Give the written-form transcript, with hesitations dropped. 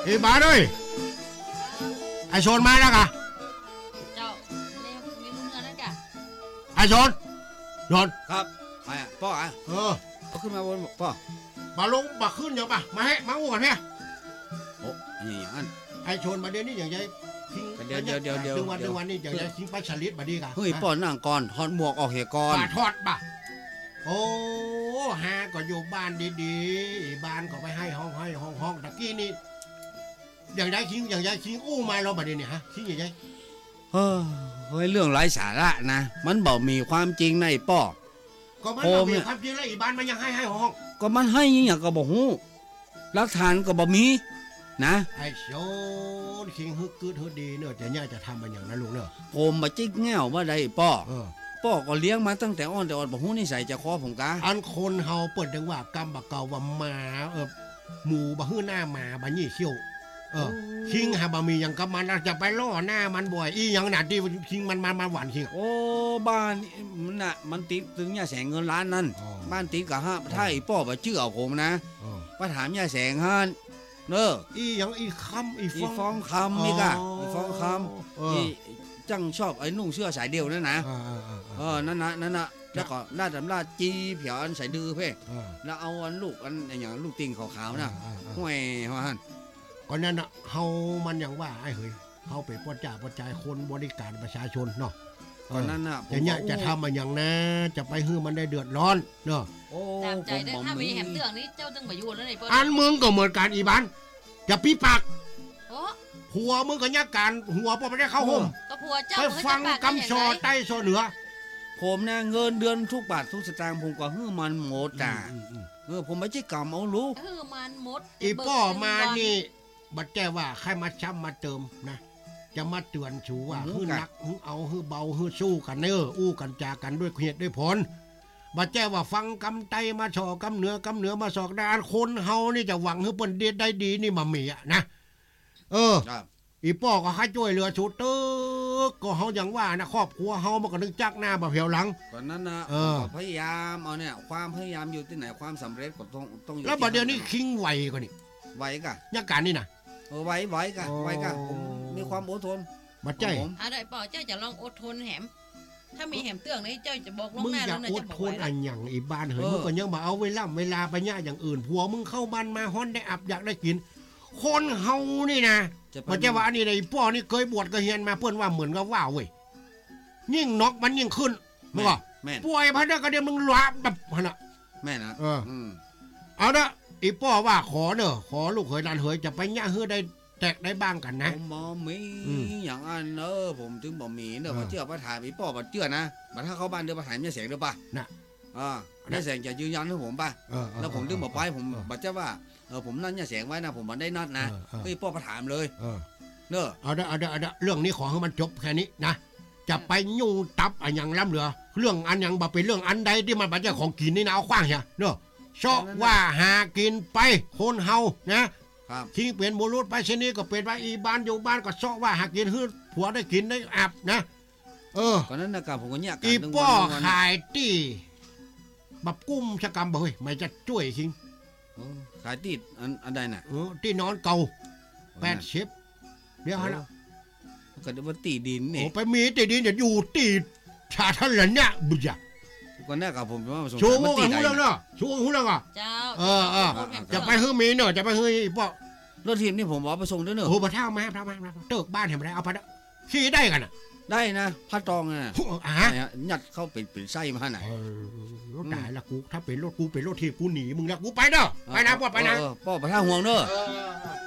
อีบ้าเลยไอโซนมาแล้วกะเจ้าเร็วมีลูกเรือแล้วกะไอโซนครับใครอ่ะพ่ออ่ะเขาขึ้นมาบนพ่อมาลงมาขึ้นเดี๋ยวป่ะมาให้มาอู้กันเนี่ยโอ้ยอย่างนั้นไอโซนมาเดี๋ยวนี้อย่างไรทิ้งเดี๋ยวถึงวันนี้อย่างไรทิ้งไปฉลิดมาดีกะเฮ้ยป้อนนั่งก่อนถอดหมวกออกเหตุก่อนทอดป่ะโอ้ฮาก็อยู่บ้านดีๆบ้านก็ไปให้ห้องตะกี้นี่อย่างไรทิ้งอู้มาเราบัดนี้ฮะทิ้งอย่างไรเฮ้ยเรื่องไร้สาระนะมันบอกมีความจริงในป้อก็มันมีความจริงแล้วอีบ้านมันยังให้ห้องก็มันให้อย่างก็บอกหูหลักฐานก็บอกมีนะไอ้โซนคิงฮึกกึดฮึดดีเนอะแต่เนี่ยจะทำมันอย่างนั้นลูกเนอะผมมาจิ๊กแง่วว่าได้ป้อก็เลี้ยงมาตั้งแต่อ่อนบอกหูนิสัยจะคอผมกะอันคนเฮาเปิดดังว่ากำบักเก่าว่าหมาหมูบะฮื้อหน้าหมาบะยี่เขี้ยวคิงฮะบะมีอย่างกับมันจะไปล่อหน้ามันบ่อยอีอย่างนั้นที่คิงมันหวานคิงโอ้บ้านมันน่ะมันติดถึงย่าแสงเงินล้านนั่นบ้านติดกับฮะถ้าไอ้ป้อไปชื่อเอาผมนะมาถามย่าแสงฮะเนอะอีอย่างอีคำอีฟ้องคำนี่กะอีฟ้องคำอีจังชอบไอ้นุ่งเสื้อสายเดียวนั่นนะนั่นนะแล้วก็ลาดจีเผียวอันใส่ดื้อเพ่แล้วเอาอันลูกอันอย่างลูกติ่งขาวๆนะห้วยฮันก็นั่นน่ะเฮามันอย่างว่าไอ้เฮ้ยเฮาไปป้อนจ่าป้อนใจคนบริการประชาชนเนาะตอนนั้นน่ะอย่างเงี้ยจะทำมันอย่างนะจะไปฮื้อมันได้เดือดร้อนเนาะตามใจได้ถ้ามีแหมเรื่องนี้เจ้าต้องมาอยู่แล้วในอันมึงก็เหมือนกันอีบ้านจะปีปากหัวมึงก็ยักการหัวพอไม่ได้เข้าห้องไปฟังกำชอใต้โซเหนือผมนะเงินเดือนทุกบาททุกสตางค์ผมก็ฮื้อมันหมดจ้ะผมไม่ใช่กำเอาลูกฮื้อมันหมดอีป้อมานี่บัดแจ้ว่าใครมาช้ำมาเติมนะจะมาเตือนชูว่าฮื้อนักฮื้อเอาฮื้อเบาฮื้อสู้กันเน้ออู้กันจากันด้วยเหตุด้วยผลบัดแจ้ว่าฟังกำไตมาสอกำเหนือมาสอกได้อันคนเฮานี่จะหวังฮื้อเปิ้นเด็ดได้ดีนี่มามีอะนะอีป้อก็ให้ช่วยเหลือชูเตอก็เฮาอย่างว่านะครอบครัวเฮามันก็นึกจักหน้าบ่เหี่ยวหลังตอนนั้นนะพยายามเอาเนี่ยความพยายามอยู่ที่ไหนความสำเร็จก็ต้องอยู่แล้วบัดเดี๋ยวนี้คิงไหวก็นี่ไหวกะยักการนี่นะไหวกะผมมีความอดทนบัดใจได้ป้อเจ้าจะลองอดทนแหมถ้ามีแหมเตื้องนี่เจ้าจะบอกลงหน้าแล้วนะจะบอกว่าอันอย่างอีบ้านเฮ้ยมึงก็ยังมาเอาเวลาไปย่าอย่างอื่นผัวมึงเข้าบ้านมาฮ้อนได้อับอยากได้กินคนเฮานี่นะมันจะว่าอันนี้ไอ้ป้อนี่เคยบวชก็เฮียนมาเพื่อนว่าเหมือนกับว่าเว้ยยิ่งนกมันยิ่งขึ้นมึงก็ป่วยพันธุ์ก็เดี๋ยวมึงหลับแบบน่ะแม่นะเอาละไอ้ป้อว่าขอเนอะขอลูกเขยหลานเขยจะไปย่าเฮือได้แตกได้บ้างกันนะผมบอกมีอย่างอันผมถึงบอกมีเนอะมาเชื่อมาถ่ายไอ้ป้อมาเชื่อนะมาถ้าเข้าบ้านเดี๋ยวมาถ่ายเนี่ยเสียงเดี๋ยวป่ะน่ะได้เสียงจะยืนยันให้ผมป่ะแล้วผมถึงบอกไปผมบอกเจ้าว่าผมนั่นเนี่ยเสียงไว้นะผมมันได้นัดนะไอ้ป้อมาถามเลยเนอะเอาเรื่องนี้ขอให้มันจบแค่นี้นะจะไปยุ่งตับอันยังล้ำเหลือเรื่องอันยังบ่เป็นเรื่องอันใดที่มันเป็นเจ้าของกินนี่นะเอาขว้างเชียเนอะชอบว่าหากินไปคนเฮานะทิ้งเปลี่ยนบุรุษไปเช่นนี้ก็เป็นว่าอีบ้านอยู่บ้านก็ชอบว่าหากินฮื้อผัวได้กินได้อาบนะตอนนั้นนะครับผมก็เนี่ยอีป้อขายตี้บับกุ้มชะกรรมบ่เฮ้ยไม่จะช่วยคิงขายตีดอันใดน่ะที่นอนเก่า80เดี๋ยวฮะนะก็ได้ว่าตีดินนี่ไปมีตีดินอยู่ตีชาทันละเนี่ยบุญก็แน่กับผมว่าชูงูกันหูเรื่องเนาะชูงูเรื่องอ่ะเจ้าจะไปฮื้อมีเนอะจะไปฮื้อป้อรถทีมนี่ผมบอกไปส่งด้วยเนอะโอ้ปะเท่ามาเติกบ้านเห็นไหมเอาไปขี่ได้กันอ่ะได้นะพัดตองน่ะยัดเข้าเป็นไส้มาไหนรถได้ละกูถ้าเป็นรถกูเป็นรถทีกูหนีมึงละกูไปเด้อไปนะป้อไปนะป้อไปท่าห่วงเด้อ